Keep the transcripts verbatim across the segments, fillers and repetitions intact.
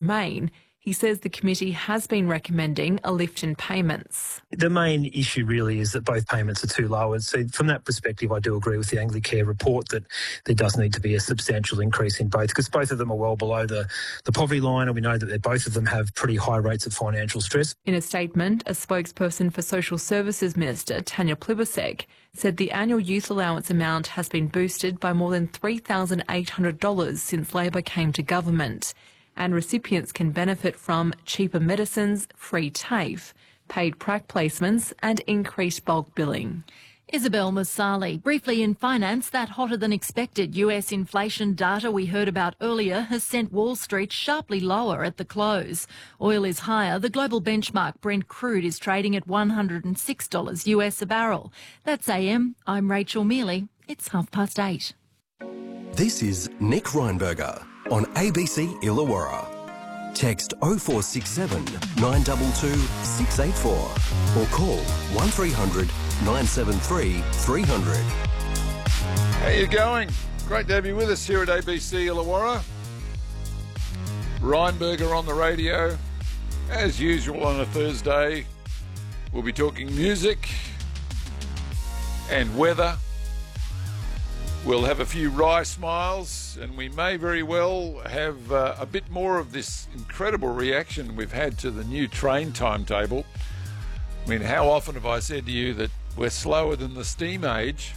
remain, he says the committee has been recommending a lift in payments. The main issue really is that both payments are too low. And so from that perspective, I do agree with the Anglicare report that there does need to be a substantial increase in both, because both of them are well below the, the poverty line, and we know that they, both of them have pretty high rates of financial stress. In a statement, a spokesperson for Social Services Minister Tanya Plibersek said the annual youth allowance amount has been boosted by more than three thousand eight hundred dollars since Labor came to government, and recipients can benefit from cheaper medicines, free TAFE, paid prac placements and increased bulk billing. Isabel Masali. Briefly in finance, that hotter than expected U S inflation data we heard about earlier has sent Wall Street sharply lower at the close. Oil is higher. The global benchmark Brent crude is trading at one hundred six dollars U S a barrel. That's A M. I'm Rachel Mealy. It's half past eight. This is Nick Reinberger on A B C Illawarra. Text oh four six seven, nine two two, six eight four or call one three hundred, nine seven three, three hundred. How you going? Great to have you with us here at A B C Illawarra. Reinberger on the radio. As usual on a Thursday, we'll be talking music and weather. We'll have a few wry smiles, and we may very well have uh, a bit more of this incredible reaction we've had to the new train timetable. I mean, how often have I said to you that we're slower than the steam age?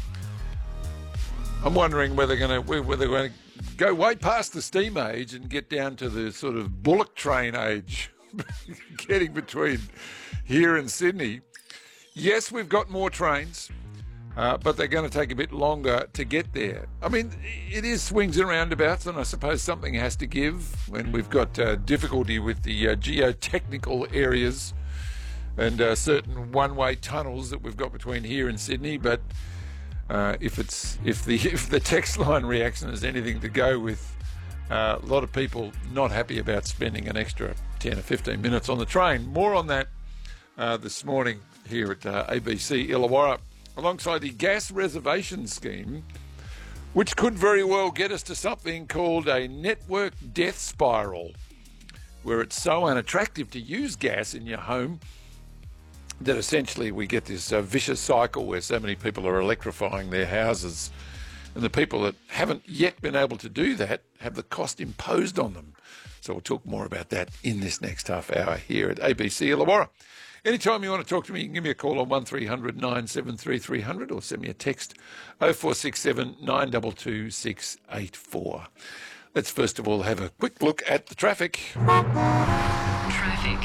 I'm wondering whether they're going to whether we're going to go way past the steam age and get down to the sort of bullock train age, getting between here and Sydney. Yes, we've got more trains. Uh, but they're going to take a bit longer to get there. I mean, it is swings and roundabouts, and I suppose something has to give when we've got uh, difficulty with the uh, geotechnical areas and uh, certain one-way tunnels that we've got between here and Sydney. But uh, if it's if the if the text line reaction is anything to go with, uh, a lot of people not happy about spending an extra ten or fifteen minutes on the train. More on that uh, this morning here at uh, A B C Illawarra, alongside the gas reservation scheme, which could very well get us to something called a network death spiral, where it's so unattractive to use gas in your home that essentially we get this uh, vicious cycle where so many people are electrifying their houses, and the people that haven't yet been able to do that have the cost imposed on them. So we'll talk more about that in this next half hour here at A B C Illawarra. Anytime you want to talk to me, you can give me a call on one three hundred, nine seven three, three hundred or send me a text oh four six seven, nine two two, six eight four. Let's first of all have a quick look at the traffic. Traffic.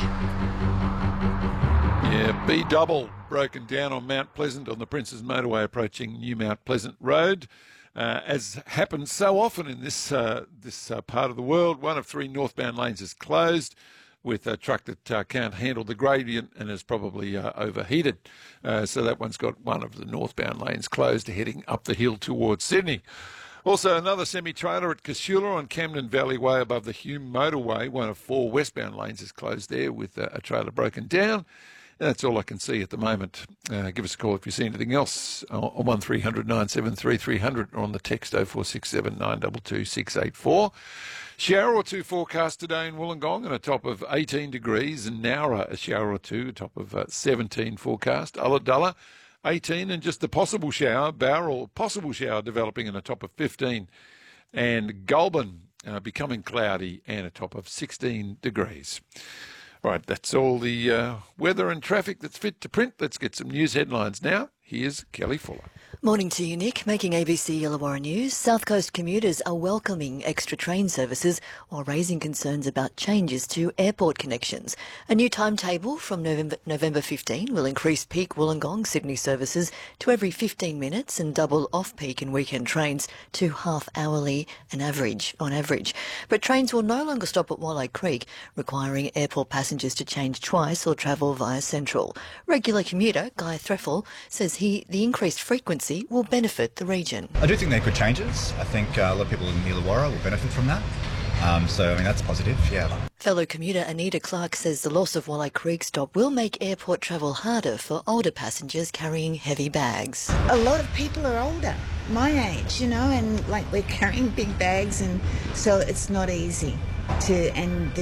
Yeah, B double broken down on Mount Pleasant on the Princes Motorway approaching New Mount Pleasant Road. Uh, as happens so often in this, uh, this uh, part of the world, one of three northbound lanes is closed, with a truck that uh, can't handle the gradient and is probably uh, overheated. Uh, so that one's got one of the northbound lanes closed heading up the hill towards Sydney. Also, another semi-trailer at Casula on Camden Valley Way above the Hume Motorway. One of four westbound lanes is closed there with uh, a trailer broken down. And that's all I can see at the moment. Uh, give us a call if you see anything else on one three hundred, nine seven three, three hundred or on the text oh four six seven, nine two two, six eight four. Shower or two forecast today in Wollongong and a top of eighteen degrees, and Nowra a shower or two, a top of uh, seventeen forecast. Ulladulla eighteen, and just the possible shower, Bowral possible shower developing and a top of fifteen, and Goulburn uh, becoming cloudy and a top of sixteen degrees. Right, that's all the uh, weather and traffic that's fit to print. Let's get some news headlines now. Here's Kelly Fuller. Morning to you, Nick. Making A B C Illawarra News, South Coast commuters are welcoming extra train services while raising concerns about changes to airport connections. A new timetable from November, November fifteenth will increase peak Wollongong Sydney services to every fifteen minutes and double off-peak and weekend trains to half-hourly and average, on average. But trains will no longer stop at Walleye Creek, requiring airport passengers to change twice or travel via Central. Regular commuter Guy Threffel says he the increased frequency will benefit the region. I do think they're good changes. I think uh, a lot of people in Illawarra will benefit from that. Um, so, I mean, that's positive, yeah. Fellow commuter Anita Clark says the loss of Walleye Creek stop will make airport travel harder for older passengers carrying heavy bags. A lot of people are older, my age, you know, and like we're carrying big bags, and so it's not easy to, and the